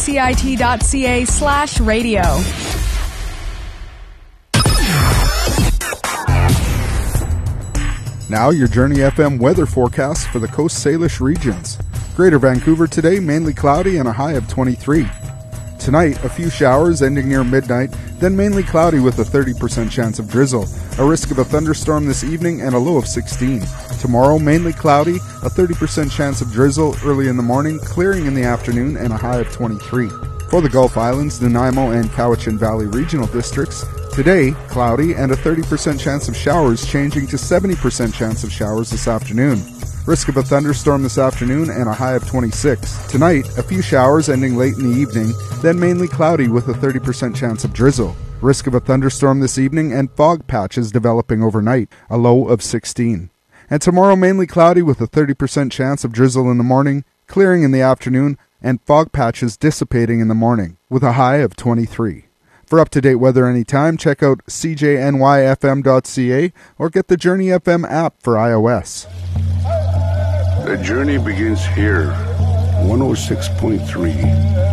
CIT.ca/radio. Now your Journey FM weather forecast for the Coast Salish regions. Greater Vancouver today, mainly cloudy and a high of 23. Tonight, a few showers ending near midnight, then mainly cloudy with a 30% chance of drizzle. A risk of a thunderstorm this evening and a low of 16. Tomorrow, mainly cloudy, a 30% chance of drizzle early in the morning, clearing in the afternoon and a high of 23. For the Gulf Islands, Nanaimo and Cowichan Valley regional districts, today, cloudy and a 30% chance of showers changing to 70% chance of showers this afternoon. Risk of a thunderstorm this afternoon and a high of 26. Tonight, a few showers ending late in the evening, then mainly cloudy with a 30% chance of drizzle. Risk of a thunderstorm this evening and fog patches developing overnight, a low of 16. And tomorrow, mainly cloudy with a 30% chance of drizzle in the morning, clearing in the afternoon, and fog patches dissipating in the morning, with a high of 23. For up-to-date weather anytime, check out cjnyfm.ca or get the Journey FM app for iOS. The journey begins here, 106.3.